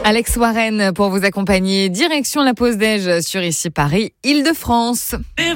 Alex Warren pour vous accompagner. Direction la pause déj sur Ici Paris, Île-de-France.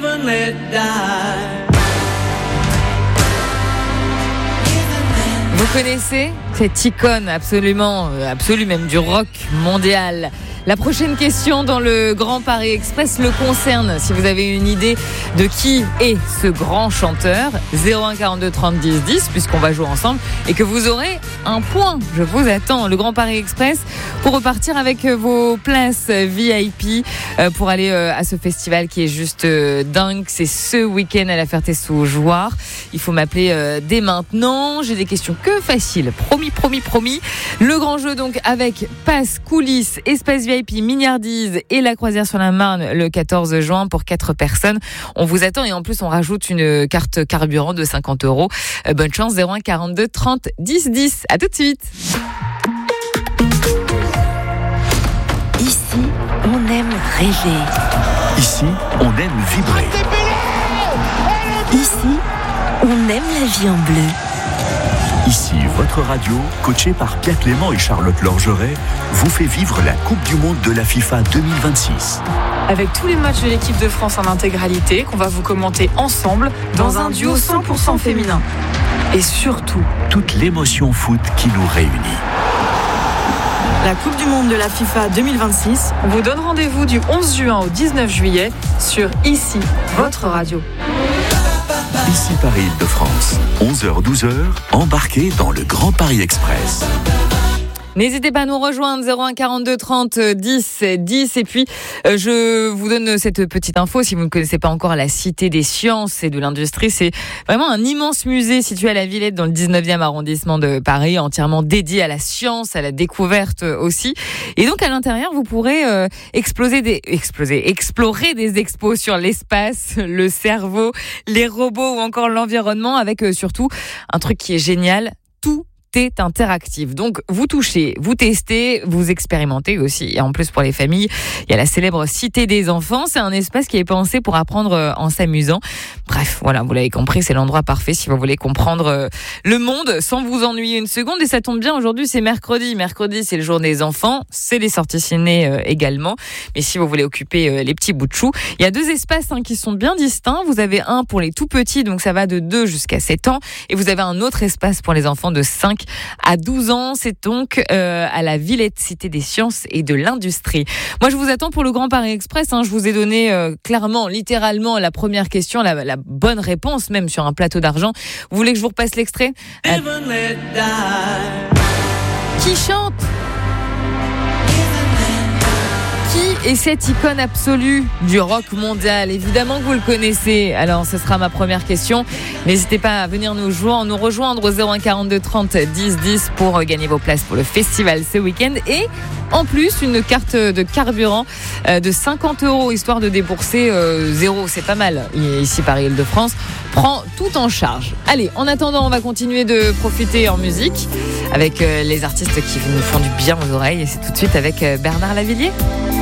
Vous connaissez cette icône absolue même du rock mondial. La prochaine question dans le Grand Paris Express le concerne. Si vous avez une idée de qui est ce grand chanteur, 01 42 30 10 10, puisqu'on va jouer ensemble et que vous aurez un point. Je vous attends. Le Grand Paris Express pour repartir avec vos places VIP pour aller à ce festival qui est juste dingue. C'est ce week-end à la Ferté-sous-Jouarre. Il faut m'appeler dès maintenant. J'ai des questions que faciles. Promis. Le grand jeu donc avec passe, coulisses, espace VIP, Mignardise et la croisière sur la Marne le 14 juin pour 4 personnes. On vous attend et en plus on rajoute une carte carburant de 50 €. Bonne chance, 01 42 30 10 10. À tout de suite. Ici, on aime rêver. Ici, on aime vibrer. Ici, on aime la vie en bleu. Ici, votre radio, coachée par Pierre Clément et Charlotte Lorgeret, vous fait vivre la Coupe du Monde de la FIFA 2026. Avec tous les matchs de l'équipe de France en intégralité, qu'on va vous commenter ensemble dans un duo 100% féminin. Et surtout, toute l'émotion foot qui nous réunit. La Coupe du Monde de la FIFA 2026, on vous donne rendez-vous du 11 juin au 19 juillet sur Ici, votre radio. Ici Paris Île-de-France, 11h-12h, embarquez dans le Grand Paris Express. N'hésitez pas à nous rejoindre 01 42 30 10 10 et puis je vous donne cette petite info si vous ne connaissez pas encore la Cité des Sciences et de l'Industrie. C'est vraiment un immense musée situé à la Villette dans le 19e arrondissement de Paris, entièrement dédié à la science, à la découverte aussi. Et donc à l'intérieur, vous pourrez explorer des expos sur l'espace, le cerveau, les robots ou encore l'environnement avec surtout un truc qui est génial, tout est interactif. Donc, vous touchez, vous testez, vous expérimentez aussi. Et en plus, pour les familles, il y a la célèbre Cité des enfants. C'est un espace qui est pensé pour apprendre en s'amusant. Bref, voilà, vous l'avez compris, c'est l'endroit parfait si vous voulez comprendre le monde sans vous ennuyer une seconde. Et ça tombe bien, aujourd'hui, c'est mercredi. Mercredi, c'est le jour des enfants. C'est les sorties ciné également. Mais si vous voulez occuper les petits bouts de chou, il y a 2 espaces qui sont bien distincts. Vous avez un pour les tout petits, donc ça va de 2 jusqu'à 7 ans. Et vous avez un autre espace pour les enfants de 5 à 12 ans. C'est donc à la Villette, Cité des Sciences et de l'Industrie. Moi, je vous attends pour le Grand Paris Express. Je vous ai donné clairement, littéralement, la première question, la bonne réponse, même sur un plateau d'argent. Vous voulez que je vous repasse l'extrait ? Qui chante ? Qui est cette icône absolue du rock mondial ? Évidemment que vous le connaissez. Alors, ce sera ma première question. N'hésitez pas à venir nous rejoindre au 01 42 30 10 10 pour gagner vos places pour le festival ce week-end. Et en plus, une carte de carburant de 50 €, histoire de débourser 0. C'est pas mal. Ici, Paris Île-de-France prend tout en charge. Allez, en attendant, on va continuer de profiter en musique avec les artistes qui nous font du bien aux oreilles. Et c'est tout de suite avec Bernard Lavilliers.